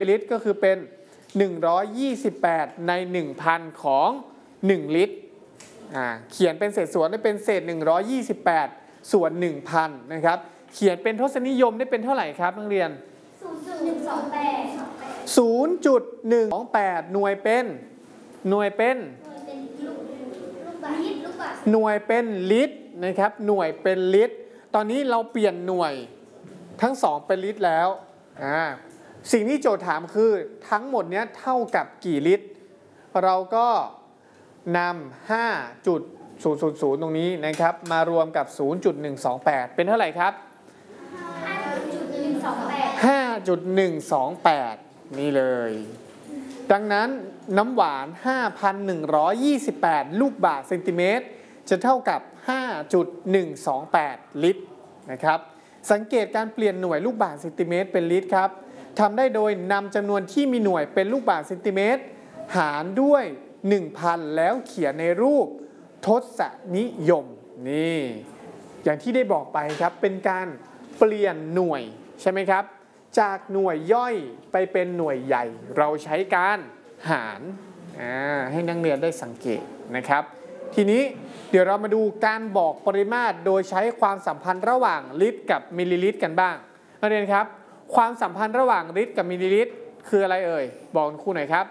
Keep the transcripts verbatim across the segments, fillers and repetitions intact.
ลิตรก็คือเป็นหนึ่งร้อยยี่สิบแปดใน หนึ่งพัน ของหนึ่งลิตรอ่าเขียนเป็นเศษส่วนได้เป็นเศษหนึ่งร้อยยี่สิบแปดส่วน หนึ่งพัน นะครับเขียนเป็นทศนิยมได้เป็นเท่าไหร่ครับนักเรียนศูนย์จุดหนึ่งสองแปดศูนย์จุดหนึ่งสองแปด หน่วยเป็นหน่วยเป็นหน่วยเป็นลิตรนะครับหน่วยเป็นลิตรตอนนี้เราเปลี่ยนหน่วยทั้งสองเป็นลิตรแล้วอ่าสิ่งที่โจทย์ถามคือทั้งหมดนี้เท่ากับกี่ลิตรเราก็นำ ห้าจุดศูนย์ศูนย์ศูนย์ ตรงนี้นะครับมารวมกับ ศูนย์จุดหนึ่งสองแปด เป็นเท่าไหร่ครับ ห้าจุดหนึ่งสองแปด นี่เลยดังนั้นน้ำหวาน ห้าพันหนึ่งร้อยยี่สิบแปด ลูกบาศก์เซนติเมตรจะเท่ากับ ห้าจุดหนึ่งสองแปด ลิตรนะครับสังเกตการเปลี่ยนหน่วยลูกบาศก์เซนติเมตรเป็นลิตรครับทำได้โดยนำจำนวนที่มีหน่วยเป็นลูกบาศก์เซนติเมตรหารด้วย หนึ่งพัน แล้วเขียนในรูปทศนิยมนี่อย่างที่ได้บอกไปครับเป็นการเปลี่ยนหน่วยใช่ไหมครับจากหน่วยย่อยไปเป็นหน่วยใหญ่เราใช้การหารให้นักเรียนได้สังเกตนะครับทีนี้เดี๋ยวเรามาดูการบอกปริมาตรโดยใช้ความสัมพันธ์ระหว่างลิตรกับมิลลิลิตรกันบ้างนักเรียนครับความสัมพันธ์ระหว่างลิตรกับมิลลิลิตรคืออะไรเอ่ยบอกครูหน่อยครับ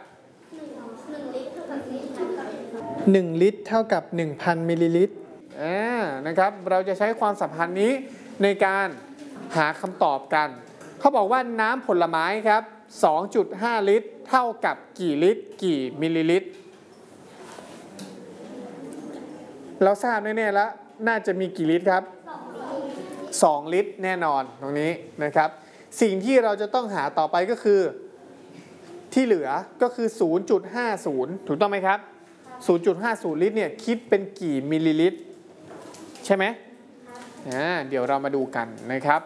หนึ่งลิตรเท่ากับ หนึ่งพัน มิลลิลิตรอ่านะครับเราจะใช้ความสัมพันธ์นี้ในการหาคำตอบกันเขาบอกว่าน้ำผลไม้ครับ สองจุดห้า ลิตรเท่ากับกี่ลิตรกี่มิลลิลิตรเราทราบแน่ๆแล้วน่าจะมีกี่ลิตรครับสองลิตรแน่นอนตรงนี้นะครับสิ่งที่เราจะต้องหาต่อไปก็คือที่เหลือก็คือ ศูนย์จุดห้าศูนย์ ถูกต้องไหมครับ ศูนย์จุดห้าศูนย์ ลิตรเนี่ยคิดเป็นกี่มิลลิลิตรใช่ไหมอ่าเดี๋ยวเรามาดูกันนะครับ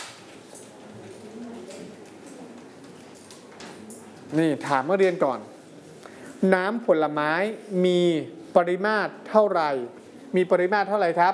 นี่ถามเมื่อเรียนก่อนน้ำผลไม้มีปริมาตรเท่าไหร่มีปริมาตรเท่าไหร่ครับ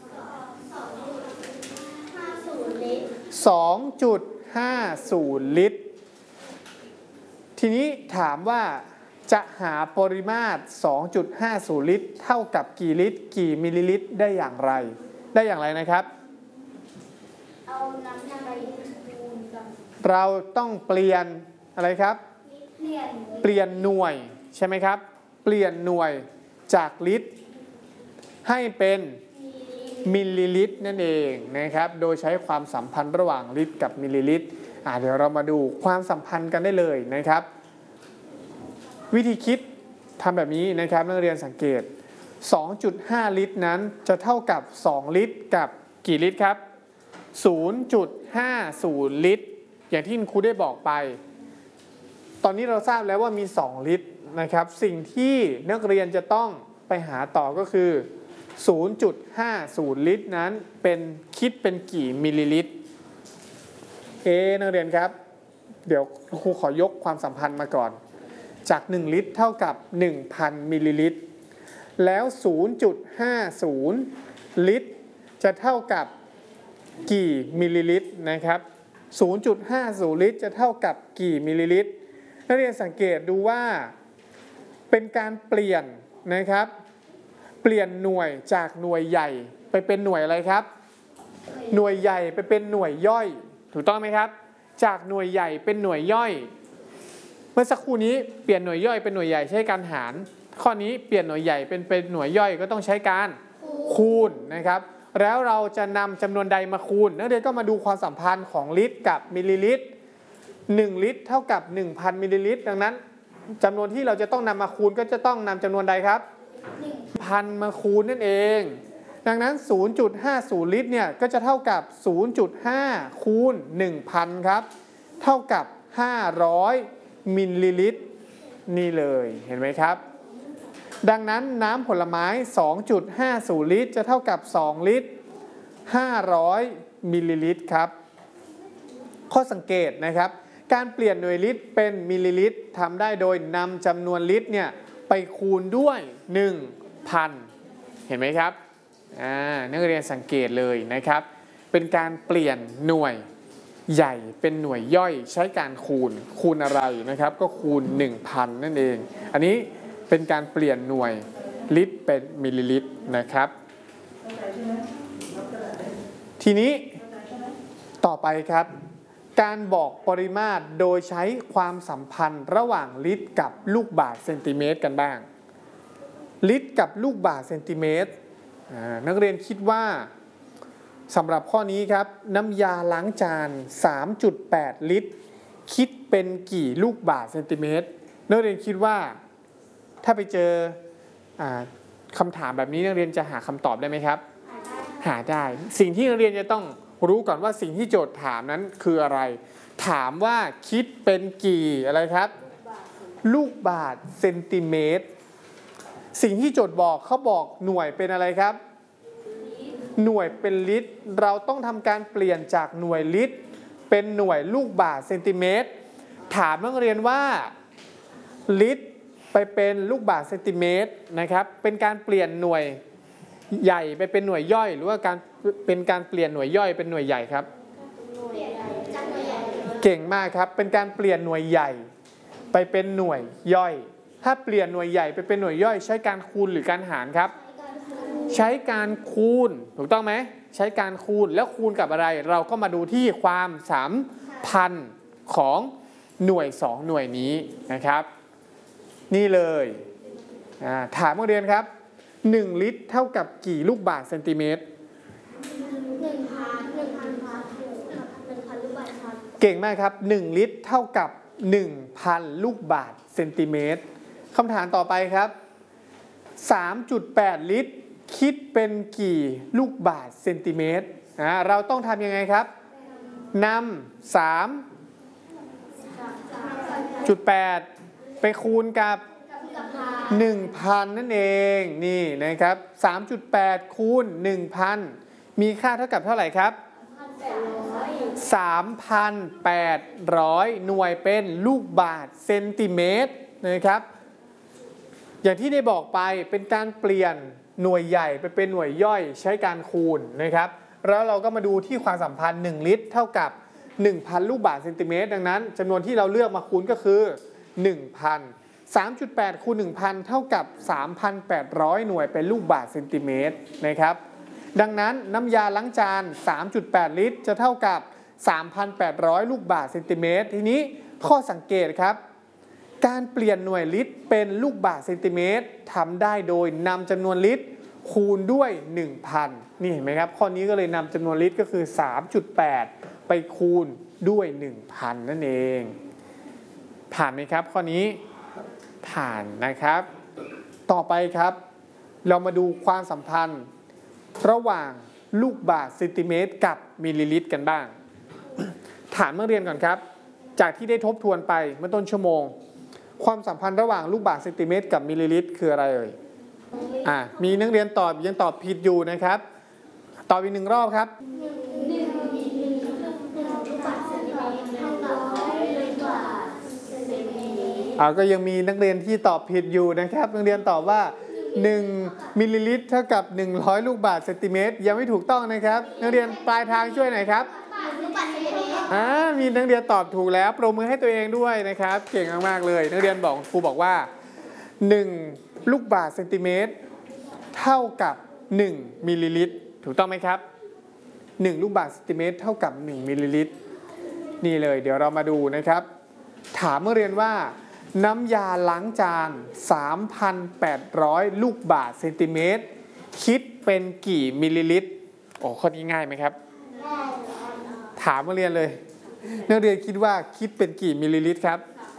สองจุดห้าศูนย์ ลิตรทีนี้ถามว่าจะหาปริมาตร สองจุดห้าศูนย์ ลิตรเท่ากับกี่ลิตรกี่มิลลิลิตรได้อย่างไรได้อย่างไรนะครับเอาน้ำยาไปคูณกับเราต้องเปลี่ยนอะไรครับเปลี่ยนเปลี่ยนหน่วยใช่ไหมครับเปลี่ยนหน่วยจากลิตรให้เป็นมิลลิลิตรนั่นเองนะครับโดยใช้ความสัมพันธ์ระหว่างลิตรกับมิลลิลิตรอ่าเดี๋ยวเรามาดูความสัมพันธ์กันได้เลยนะครับวิธีคิดทำแบบนี้นะครับนักเรียนสังเกต สองจุดห้า ลิตรนั้นจะเท่ากับสองลิตรกับกี่ลิตรครับ ศูนย์จุดห้าศูนย์ ลิตรอย่างที่ครูได้บอกไปตอนนี้เราทราบแล้วว่ามีสองลิตรนะครับสิ่งที่นักเรียนจะต้องไปหาต่อก็คือ ศูนย์จุดห้าศูนย์ ลิตรนั้นเป็นคิดเป็นกี่มิลลิลิตรเอ๊นักเรียนครับเดี๋ยวครูขอยกความสัมพันธ์มาก่อนจากหนึ่งลิตรเท่ากับ หนึ่งพัน มิลลิลิตรแล้ว ศูนย์จุดห้าศูนย์ ลิตรจะเท่ากับกี่มิลลิลิตรนะครับ ศูนย์จุดห้าศูนย์ ลิตรจะเท่ากับกี่มิลลิลิตรนักเรียนสังเกตดูว่าเป็นการเปลี่ยนนะครับเปลี่ยนหน่วยจากหน่วยใหญ่ไปเป็นหน่วยอะไรครับหน่วยใหญ่ไปเป็นหน่วยย่อยถูกต้องไหมครับจากหน่วยใหญ่เป็นหน่วยย่อยเมื่อสักครู่นี้เปลี่ยนหน่วยย่อยเป็นหน่วยใหญ่ใช้การหารข้อนี้เปลี่ยนหน่วยใหญ่เป็นเป็นหน่วยย่อยก็ต้องใช้การคูณนะครับแล้วเราจะนำจำนวนใดมาคูณนักเรียนก็มาดูความสัมพันธ์ของลิตรกับมิลลิลิตรหนึ่งลิตรเท่ากับ หนึ่งพัน มิลลิลิตรดังนั้นจำนวนที่เราจะต้องนำมาคูณก็จะต้องนำจำนวนใดครับ หนึ่งพัน มาคูณนั่นเองดังนั้น ศูนย์จุดห้าศูนย์ ลิตรเนี่ยก็จะเท่ากับ ศูนย์จุดห้า คูณ หนึ่งพัน ครับเท่ากับห้าร้อยมิลลิลิตรนี่เลยเห็นไหมครับดังนั้นน้ำผลไม้ สองจุดห้าศูนย์ ลิตรจะเท่ากับสองลิตรห้าร้อยมิลลิลิตรครับข้อสังเกตนะครับการเปลี่ยนหน่วยลิตรเป็นมิลลิลิตรทำได้โดยนำจำนวนลิตรเนี่ยไปคูณด้วย หนึ่งพัน เห็นไหมครับนักเรียนสังเกตเลยนะครับเป็นการเปลี่ยนหน่วยใหญ่เป็นหน่วยย่อยใช้การคูณคูณอะไรนะครับก็คูณ หนึ่งพัน นั่นเองอันนี้เป็นการเปลี่ยนหน่วยลิตรเป็นมิลลิลิตรนะครับทีนี้ต่อไปครับการบอกปริมาตรโดยใช้ความสัมพันธ์ระหว่างลิตรกับลูกบาศก์เซนติเมตรกันบ้างลิตรกับลูกบาศก์เซนติเมตรนักเรียนคิดว่าสำหรับข้อนี้ครับน้ำยาล้างจาน สามจุดแปด ลิตรคิดเป็นกี่ลูกบาศก์เซนติเมตรนักเรียนคิดว่าถ้าไปเจอคำถามแบบนี้นักเรียนจะหาคำตอบได้ไหมครับหาได้สิ่งที่นักเรียนจะต้องรู้ก่อนว่าสิ่งที่โจทย์ถามนั้นคืออะไรถามว่าคิดเป็นกี่อะไรครับลูกบาศก์เซนติเมตรสิ่งที่โจทย์บอกเขาบอกหน่วยเป็นอะไรครับหน่วยเป็นลิตรเราต้องทำการเปลี่ยนจากหน่วยลิตรเป็นหน่วยลูกบาศก์เซนติเมตรถามนักเรียนว่าลิตรไปเป็นลูกบาศก์เซนติเมตรนะครับเป็นการเปลี่ยนหน่วยใหญ่ไปเป็นหน่วยย่อยหรือว่าการเป็นการเปลี่ยนหน่วยย่อยเป็นหน่วยใหญ่ครับเก่งมากครับเป็นการเปลี่ยนหน่วยใหญ่ไปเป็นหน่วยย่อยถ้าเปลี่ยนหน่วยใหญ่ไปเป็นหน่วยย่อยใช้การคูณหรือการหารครับใช้การคูณถูกต้องไหมใช้การคูณแล้วคูณกับอะไรเราก็มาดูที่ความสัมพันธ์ของหน่วยสองหน่วยนี้นะครับนี่เลยถามนักเรียนครับหนึ่งลิตรเท่ากับกี่ลูกบาศก์เซนติเมตรหนึ่งพัน หนึ่งพัน หนึ่งพันลูกบาศก์ครับเก่งมากครับหนึ่งลิตรเท่ากับ หนึ่งพัน ลูกบาศก์เซนติเมตรคำถามต่อไปครับ สามจุดแปด ลิตรคิดเป็นกี่ลูกบาศก์เซนติเมตรอ่าเราต้องทำยังไงครับนำ สาม จุดแปด ไปคูณกับหนึ่งพัน นั่นเองนี่นะครับ สามจุดแปด คูณ หนึ่งพัน มีค่าเท่ากับเท่าไหร่ครับ สามพันแปดร้อย หน่วยเป็นลูกบาศก์เซนติเมตรนะครับอย่างที่ได้บอกไปเป็นการเปลี่ยนหน่วยใหญ่ไปเป็นหน่วยย่อยใช้การคูณนะครับแล้วเราก็มาดูที่ความสัมพันธ์หนึ่งลิตรเท่ากับ หนึ่งพัน ลูกบาศก์เซนติเมตรดังนั้นจำนวนที่เราเลือกมาคูณก็คือ หนึ่งพันสามจุดแปด คูณ หนึ่งพัน เท่ากับ สามพันแปดร้อย หน่วยเป็นลูกบาศก์เซนติเมตรนะครับดังนั้นน้ำยาล้างจาน สามจุดแปด ลิตรจะเท่ากับ สามพันแปดร้อย ลูกบาศก์เซนติเมตรทีนี้ข้อสังเกตครับการเปลี่ยนหน่วยลิตรเป็นลูกบาศก์เซนติเมตรทำได้โดยนำจำนวนลิตรคูณด้วย หนึ่งพัน นี่เห็นไหมครับข้อนี้ก็เลยนำจำนวนลิตรก็คือ สามจุดแปด ไปคูณด้วย หนึ่งพัน นั่นเองผ่านไหมครับข้อนี้ผ่านนะครับต่อไปครับเรามาดูความสัมพันธ์ระหว่างลูกบาศก์เซนติเมตรกับมิลลิลิตรกันบ้างถามนักเรียนก่อนครับจากที่ได้ทบทวนไปเมื่อต้นชั่วโมงความสัมพันธ์ระหว่างลูกบาศก์เซนติเมตรกับมิลลิลิตรคืออะไรเอ่ยอ่ามีนักเรียนตอบยังตอบผิดอยู่นะครับตอบอีกหนึ่งรอบครับอ่าก็ยังมีนักเรียนที่ตอบผิดอยู่นะครับนักเรียนตอบว่าหนึ่งมิลลิลิตรเท่ากับหนึ่งร้อยลูกบาศก์เซนติเมตรยังไม่ถูกต้องนะครับนักเรียนปลายทางช่วยหน่อยครับอ่ามีนักเรียนตอบถูกแล้วปรบมือให้ตัวเองด้วยนะครับเก่งมากๆเลยนักเรียนบอกครูบอกว่าหนึ่งลูกบาศก์เซนติเมตรเท่ากับหนึ่งมิลลิลิตรถูกต้องไหมครับหนึ่งลูกบาศก์เซนติเมตรเท่ากับหนึ่งมิลลิลิตรนี่เลยเดี๋ยวเรามาดูนะครับถามนักเรียนว่าน้ำยาล้างจาน สามพันแปดร้อย ลูกบาศก์เซนติเมตรคิดเป็นกี่มิลลิลิตรโอ้ข้อนี้ง่ายไหมครับถามนักเรียนเลยนักเรียนคิดว่าคิดเป็นกี่มิลลิลิตรครับ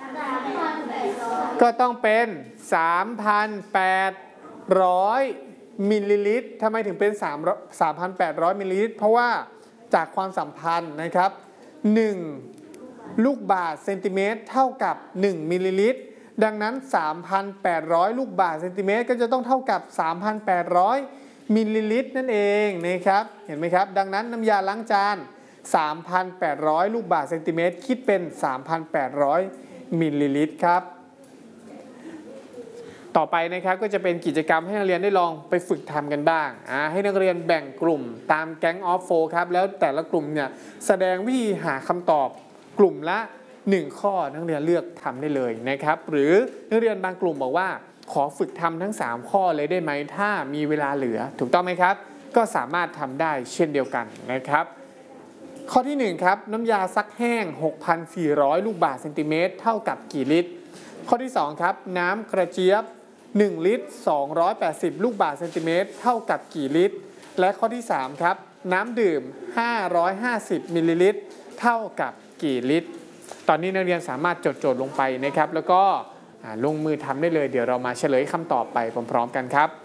ก็ต้องเป็น สามพันแปดร้อย มิลลิลิตรทำไมถึงเป็นสามพันแปดร้อย มิลลิลิตรเพราะว่าจากความสัมพันธ์นะครับหนึ่งลูกบาศก์เซนติเมตรเท่ากับหนึ่งมิลลิลิตรดังนั้น สามพันแปดร้อย ลูกบาศก์เซนติเมตรก็จะต้องเท่ากับ สามพันแปดร้อย มิลลิลิตรนั่นเองนะครับเห็นไหมครับดังนั้นน้ำยาล้างจาน สามพันแปดร้อย ลูกบาศก์เซนติเมตรคิดเป็น สามพันแปดร้อย มิลลิลิตรครับต่อไปนะครับก็จะเป็นกิจกรรมให้นักเรียนได้ลองไปฝึกทำกันบ้างอ่าให้นักเรียนแบ่งกลุ่มตามแก๊งออฟโฟครับแล้วแต่ละกลุ่มเนี่ยแสดงวิธีหาคำตอบกลุ่มละหนึ่งข้อนักเรียนเลือกทำได้เลยนะครับหรือนักเรียนบางกลุ่มบอกว่าขอฝึกทำทั้งสามข้อเลยได้ไหมถ้ามีเวลาเหลือถูกต้องไหมครับก็สามารถทำได้เช่นเดียวกันนะครับข้อที่หนึ่งครับน้ำยาซักแห้ง หกพันสี่ร้อย ลูกบาศก์เซนติเมตรเท่ากับกี่ลิตรข้อที่สองครับน้ำกระเจี๊ยบหนึ่งลิตรสองร้อยแปดสิบลูกบาศก์เซนติเมตรเท่ากับกี่ลิตรและข้อที่สามครับน้ำดื่มห้าร้อยห้าสิบมิลลิลิตรเท่ากับกี่ลิตรตอนนี้นักเรียนสามารถจดโจทย์ลงไปนะครับแล้วก็ลงมือทำได้เลยเดี๋ยวเรามาเฉลยคำตอบไปพร้อมๆกันครับ